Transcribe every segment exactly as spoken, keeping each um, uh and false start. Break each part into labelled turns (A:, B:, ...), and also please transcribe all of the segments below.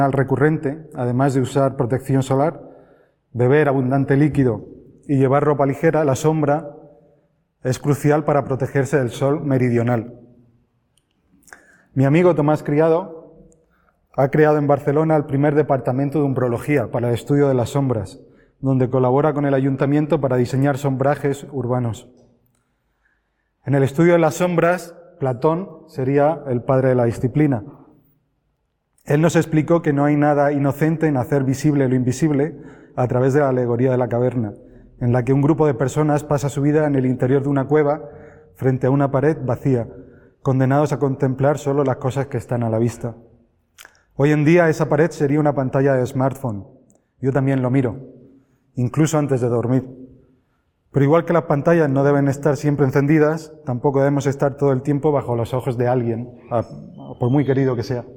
A: recurrente, además de usar protección solar, beber abundante líquido y llevar ropa ligera, la sombra es crucial para protegerse del sol meridional. Mi amigo Tomás Criado ha creado en Barcelona el primer departamento de umbrología para el estudio de las sombras, donde colabora con el ayuntamiento para diseñar sombrajes urbanos. En el estudio de las sombras, Platón sería el padre de la disciplina. Él nos explicó que no hay nada inocente en hacer visible lo invisible a través de la alegoría de la caverna, en la que un grupo de personas pasa su vida en el interior de una cueva frente a una pared vacía, condenados a contemplar solo las cosas que están a la vista. Hoy en día esa pared sería una pantalla de smartphone. Yo también lo miro, incluso antes de dormir. Pero igual que las pantallas no deben estar siempre encendidas, tampoco debemos estar todo el tiempo bajo los ojos de alguien, por muy querido que sea.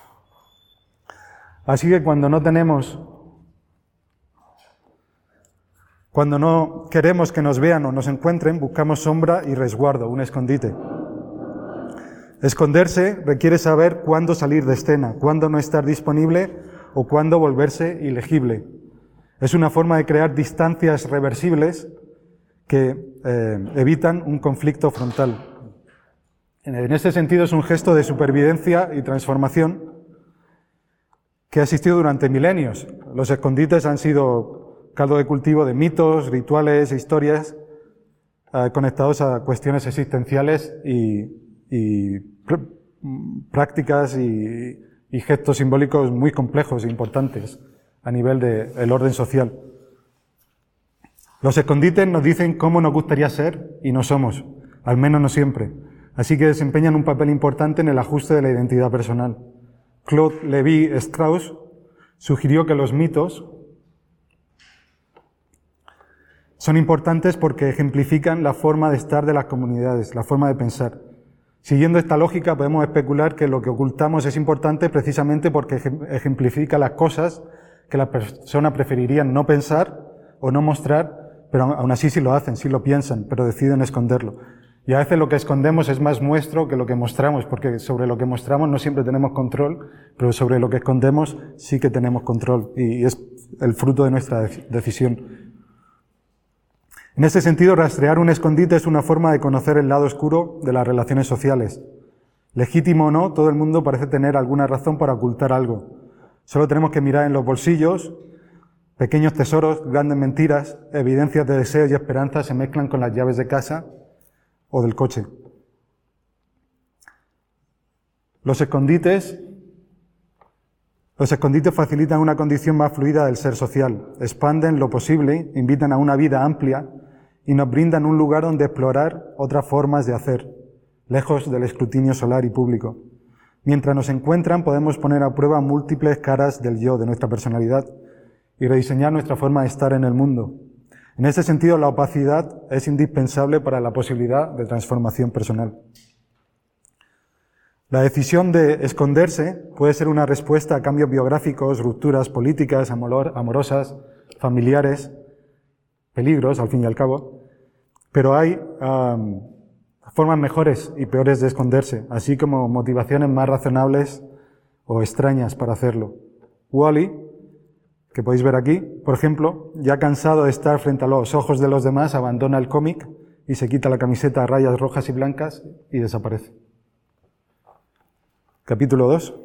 A: Así que cuando no tenemos, cuando no queremos que nos vean o nos encuentren, buscamos sombra y resguardo, un escondite. Esconderse requiere saber cuándo salir de escena, cuándo no estar disponible o cuándo volverse ilegible. Es una forma de crear distancias reversibles que eh, evitan un conflicto frontal. En ese sentido es un gesto de supervivencia y transformación que ha existido durante milenios. Los escondites han sido caldo de cultivo de mitos, rituales e historias eh, conectados a cuestiones existenciales y, y pr prácticas y, y gestos simbólicos muy complejos e importantes a nivel del orden social. Los escondites nos dicen cómo nos gustaría ser y no somos, al menos no siempre. Así que desempeñan un papel importante en el ajuste de la identidad personal. Claude Lévi-Strauss sugirió que los mitos son importantes porque ejemplifican la forma de estar de las comunidades, la forma de pensar. Siguiendo esta lógica, podemos especular que lo que ocultamos es importante precisamente porque ejemplifica las cosas que las personas preferirían no pensar o no mostrar, pero aún así sí lo hacen, sí lo piensan, pero deciden esconderlo. Y a veces lo que escondemos es más nuestro que lo que mostramos, porque sobre lo que mostramos no siempre tenemos control, pero sobre lo que escondemos sí que tenemos control, y es el fruto de nuestra decisión. En ese sentido, rastrear un escondite es una forma de conocer el lado oscuro de las relaciones sociales. Legítimo o no, todo el mundo parece tener alguna razón para ocultar algo. Solo tenemos que mirar en los bolsillos. Pequeños tesoros, grandes mentiras, evidencias de deseos y esperanzas se mezclan con las llaves de casa o del coche. Los escondites, los escondites facilitan una condición más fluida del ser social, expanden lo posible, invitan a una vida amplia y nos brindan un lugar donde explorar otras formas de hacer, lejos del escrutinio solar y público. Mientras nos encuentran, podemos poner a prueba múltiples caras del yo, de nuestra personalidad, y rediseñar nuestra forma de estar en el mundo. En ese sentido, la opacidad es indispensable para la posibilidad de transformación personal. La decisión de esconderse puede ser una respuesta a cambios biográficos, rupturas políticas, amor, amorosas, familiares, peligros, al fin y al cabo, pero hay um, formas mejores y peores de esconderse, así como motivaciones más razonables o extrañas para hacerlo. Wall-E, que podéis ver aquí, por ejemplo, ya cansado de estar frente a los ojos de los demás, abandona el cómic y se quita la camiseta a rayas rojas y blancas y desaparece. Capítulo dos.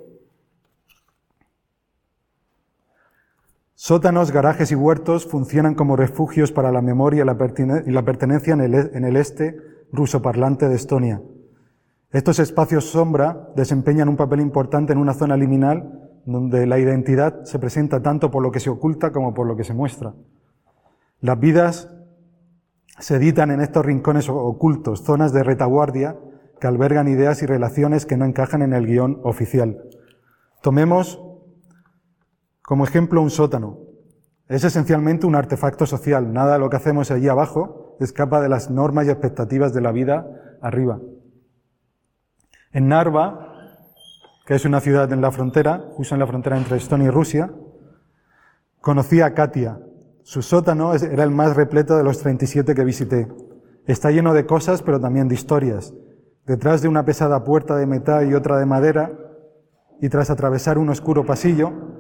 A: Sótanos, garajes y huertos funcionan como refugios para la memoria y la pertenencia en el, en el este rusoparlante de Estonia. Estos espacios sombra desempeñan un papel importante en una zona liminal donde la identidad se presenta tanto por lo que se oculta como por lo que se muestra. Las vidas se editan en estos rincones ocultos, zonas de retaguardia que albergan ideas y relaciones que no encajan en el guión oficial. Tomemos como ejemplo un sótano. Es esencialmente un artefacto social. Nada de lo que hacemos allí abajo escapa de las normas y expectativas de la vida arriba. En Narva, que es una ciudad en la frontera, justo en la frontera entre Estonia y Rusia, conocí a Katia. Su sótano era el más repleto de los treinta y siete que visité. Está lleno de cosas, pero también de historias. Detrás de una pesada puerta de metal y otra de madera, y tras atravesar un oscuro pasillo,